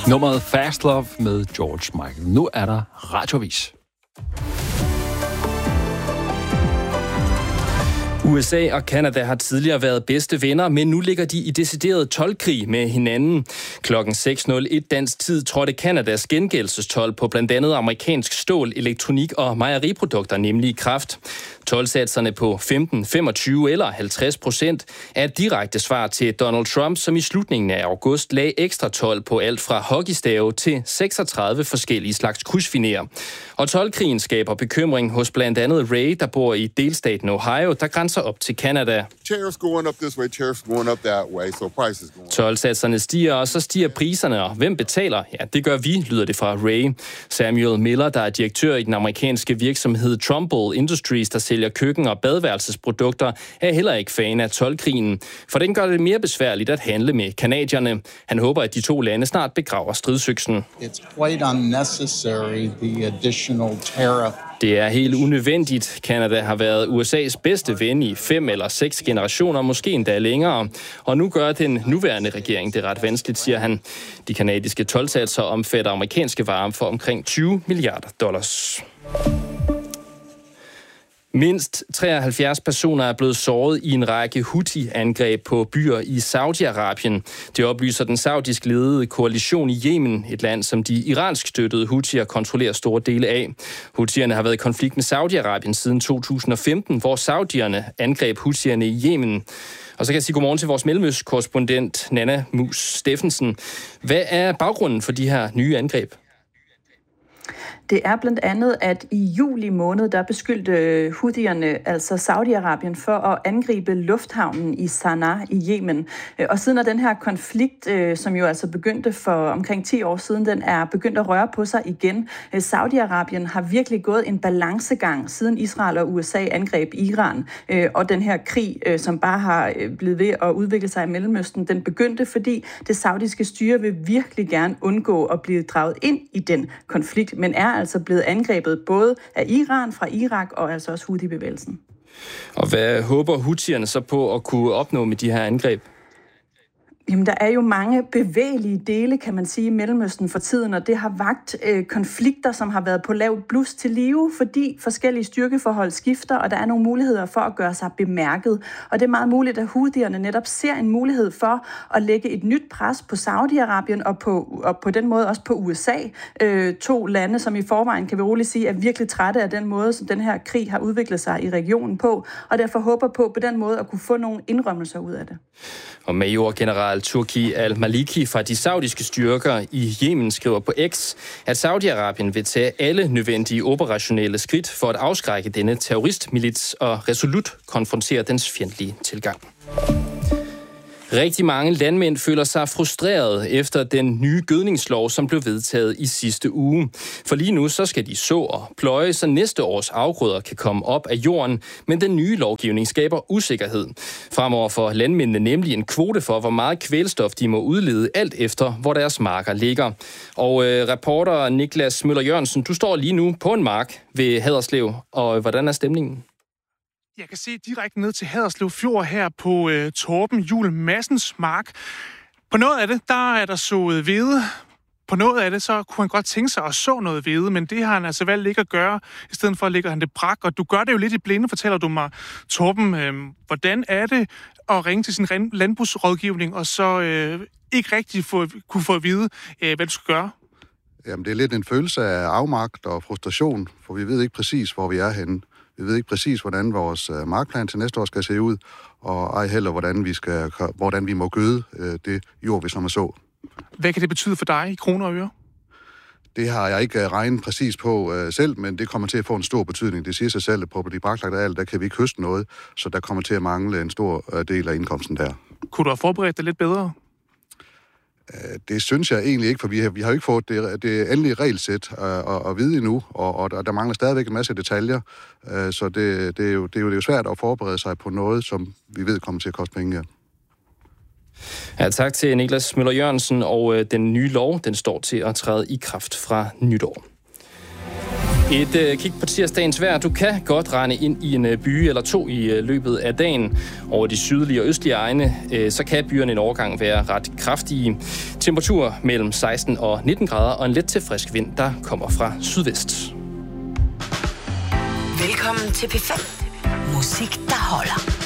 Nummeret Fast Love med George Michael. Nu er der radioavis. USA og Canada har tidligere været bedste venner, men nu ligger de i decideret toldkrig med hinanden. Klokken 6:01 dansk tid trådte Canadas gengældelsestolv på blandt andet amerikansk stål, elektronik og mejeriprodukter, nemlig i kraft. Toldsatserne på 15, 25 eller 50% er et direkte svar til Donald Trump, som i slutningen af august lagde ekstra told på alt fra hockeystave til 36 forskellige slags krydsfinéer. Og toldkrigen skaber bekymring hos blandt andet Ray, der bor i delstaten Ohio, der grænser op til Canada. Toldsatserne stiger, og så stiger priserne, og hvem betaler? Ja, det gør vi, lyder det fra Ray. Samuel Miller, der er direktør i den amerikanske virksomhed Trumbull Industries, der sælger køkken- og badeværelsesprodukter, er heller ikke fan af toldkrigen, for den gør det mere besværligt at handle med canadierne. Han håber, at de to lande snart begraver stridsøksen. Det er helt unødvendigt. Canada har været USA's bedste ven i 5 eller 6 generationer, måske endda længere. Og nu gør den nuværende regering det ret vanskeligt, siger han. De canadiske toldsatser omfatter amerikanske varer for omkring $20 milliarder. Mindst 73 personer er blevet såret i en række Houthi-angreb på byer i Saudi-Arabien. Det oplyser den saudisk ledede koalition i Yemen, et land, som de iransk støttede Houthier kontrollerer store dele af. Houthierne har været i konflikt med Saudi-Arabien siden 2015, hvor saudierne angreb Houthierne i Yemen. Og så kan jeg sige godmorgen til vores mellemøstkorrespondent Nana Mus Steffensen. Hvad er baggrunden for de her nye angreb? Det er blandt andet, at i juli måned, der beskyldte Houthierne, altså Saudi-Arabien, for at angribe lufthavnen i Sanaa i Yemen. Og siden af den her konflikt, som jo altså begyndte for omkring 10 år siden, den er begyndt at røre på sig igen. Saudi-Arabien har virkelig gået en balancegang, siden Israel og USA angreb Iran. Og den her krig, som bare har blevet ved at udvikle sig i Mellemøsten, den begyndte, fordi det saudiske styre vil virkelig gerne undgå at blive draget ind i den konflikt, men er altså blevet angrebet både af Iran, fra Irak og altså også Houthi-bevægelsen. Og hvad håber Houthierne så på at kunne opnå med de her angreb? Jamen, der er jo mange bevægelige dele, kan man sige, i Mellemøsten for tiden, og det har vakt konflikter, som har været på lavt blus til live, fordi forskellige styrkeforhold skifter, og der er nogle muligheder for at gøre sig bemærket. Og det er meget muligt, at Houthierne netop ser en mulighed for at lægge et nyt pres på Saudi-Arabien og på den måde også på USA. 2 lande, som i forvejen, kan vi roligt sige, er virkelig trætte af den måde, som den her krig har udviklet sig i regionen på, og derfor håber på den måde at kunne få nogle indrømmelser ud af det. Og major-general Turki al-Maliki fra de saudiske styrker i Yemen skriver på X, at Saudi-Arabien vil tage alle nødvendige operationelle skridt for at afskrække denne terroristmilits og resolut konfrontere dens fjendtlige tilgang. Rigtig mange landmænd føler sig frustreret efter den nye gødningslov, som blev vedtaget i sidste uge. For lige nu så skal de så og pløje, så næste års afgrøder kan komme op af jorden, men den nye lovgivning skaber usikkerhed. Fremover får landmændene nemlig en kvote for, hvor meget kvælstof de må udlede, alt efter hvor deres marker ligger. Og reporter Niklas Møller Jørgensen, du står lige nu på en mark ved Haderslev, og hvordan er stemningen? Jeg kan se direkte ned til Haderslev Fjord her på Torben Juel Madsens mark. På noget af det, der er der sået hvede. På noget af det, så kunne han godt tænke sig at så noget hvede, men det har han altså valgt ikke at gøre. I stedet for lægger han det brak, og du gør det jo lidt i blinde, fortæller du mig. Torben, hvordan er det at ringe til sin landbrugsrådgivning, og så ikke rigtig kunne få at vide, hvad du skal gøre? Jamen, det er lidt en følelse af afmagt og frustration, for vi ved ikke præcis, hvor vi er henne. Vi ved ikke præcis, hvordan vores markplan til næste år skal se ud, og ej heller, hvordan vi må gøde det jord, vi som er så. Hvad kan det betyde for dig i kroner og øre? Det har jeg ikke regnet præcis på selv, men det kommer til at få en stor betydning. Det siger sig selv, at på de braklagte arealer, der kan vi ikke høste noget, så der kommer til at mangle en stor del af indkomsten der. Kunne du have forberedt dig lidt bedre? Det synes jeg egentlig ikke, for vi har jo ikke fået det endelige regelsæt at vide endnu, og der mangler stadigvæk en masse detaljer, så det er jo svært at forberede sig på noget, som vi ved kommer til at koste penge. Ja, tak til Niklas Møller Jørgensen, og den nye lov, den står til at træde i kraft fra nytår. Et kig på tirsdagens vejr. Du kan godt rende ind i en by eller to i løbet af dagen. Over de sydlige og østlige egne, så kan byerne en overgang være ret kraftige. Temperatur mellem 16 og 19 grader og en let til frisk vind, der kommer fra sydvest. Velkommen til P5. Musik, der holder.